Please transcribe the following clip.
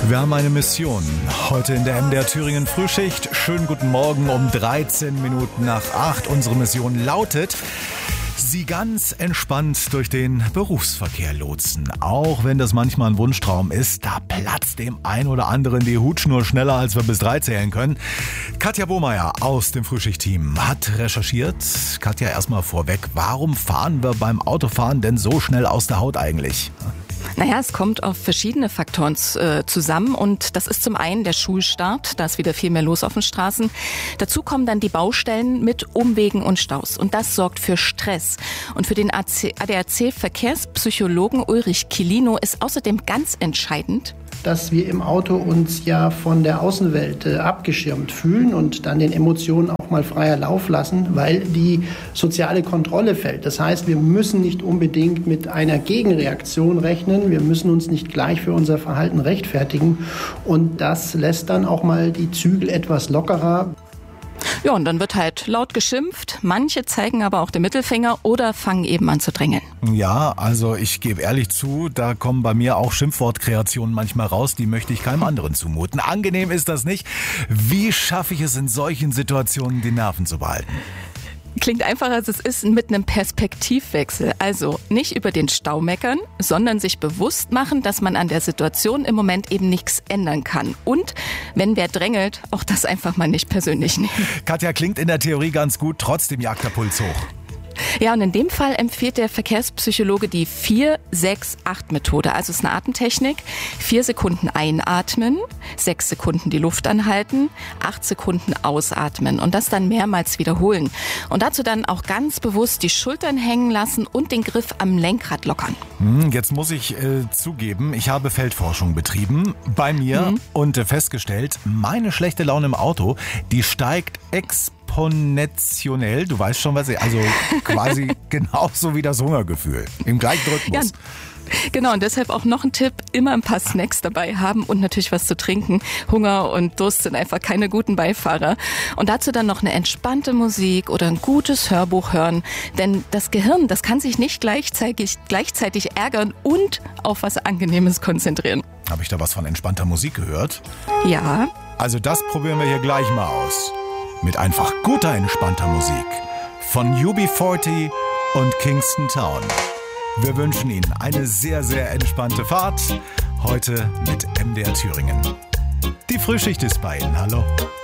Wir haben eine Mission. Heute in der MDR Thüringen Frühschicht. Schönen guten Morgen um 13 Minuten nach 8. Unsere Mission lautet, Sie ganz entspannt durch den Berufsverkehr lotsen. Auch wenn das manchmal ein Wunschtraum ist, da platzt dem ein oder anderen die Hutschnur schneller, als wir bis 3 zählen können. Katja Bohmeier aus dem Frühschicht-Team hat recherchiert. Katja, erstmal vorweg, warum fahren wir beim Autofahren denn so schnell aus der Haut eigentlich? Naja, es kommt auf verschiedene Faktoren zusammen und das ist zum einen der Schulstart, da ist wieder viel mehr los auf den Straßen. Dazu kommen dann die Baustellen mit Umwegen und Staus und das sorgt für Stress. Und für den ADAC-Verkehrspsychologen Ulrich Kilino ist außerdem ganz entscheidend, dass wir im Auto uns ja von der Außenwelt abgeschirmt fühlen und dann den Emotionen auch mal freier Lauf lassen, weil die soziale Kontrolle fällt. Das heißt, wir müssen nicht unbedingt mit einer Gegenreaktion rechnen. Wir müssen uns nicht gleich für unser Verhalten rechtfertigen. Und das lässt dann auch mal die Zügel etwas lockerer. Ja, und dann wird halt laut geschimpft. Manche zeigen aber auch den Mittelfinger oder fangen eben an zu drängeln. Ja, also ich gebe ehrlich zu, da kommen bei mir auch Schimpfwortkreationen manchmal raus, die möchte ich keinem anderen zumuten. Angenehm ist das nicht. Wie schaffe ich es in solchen Situationen, die Nerven zu behalten? Klingt einfacher, als es ist, mit einem Perspektivwechsel. Also nicht über den Stau meckern, sondern sich bewusst machen, dass man an der Situation im Moment eben nichts ändern kann. Und wenn wer drängelt, auch das einfach mal nicht persönlich nehmen. Katja, klingt in der Theorie ganz gut, trotzdem jagt der Puls hoch. Ja, und in dem Fall empfiehlt der Verkehrspsychologe die 4-6-8-Methode. Also es ist eine Atemtechnik. 4 Sekunden einatmen, 6 Sekunden die Luft anhalten, 8 Sekunden ausatmen und das dann mehrmals wiederholen. Und dazu dann auch ganz bewusst die Schultern hängen lassen und den Griff am Lenkrad lockern. Jetzt muss ich zugeben, ich habe Feldforschung betrieben bei mir und festgestellt, meine schlechte Laune im Auto, die steigt exponentiell, du weißt schon was, also quasi genauso wie das Hungergefühl, im gleichen Rhythmus. Ja. Genau, und deshalb auch noch ein Tipp, immer ein paar Snacks dabei haben und natürlich was zu trinken. Hunger und Durst sind einfach keine guten Beifahrer. Und dazu dann noch eine entspannte Musik oder ein gutes Hörbuch hören. Denn das Gehirn, das kann sich nicht gleichzeitig ärgern und auf was Angenehmes konzentrieren. Habe ich da was von entspannter Musik gehört? Ja. Also das probieren wir hier gleich mal aus. Mit einfach guter, entspannter Musik. Von UB40 und Kingston Town. Wir wünschen Ihnen eine sehr, sehr entspannte Fahrt. Heute mit MDR Thüringen. Die Frühschicht ist bei Ihnen. Hallo.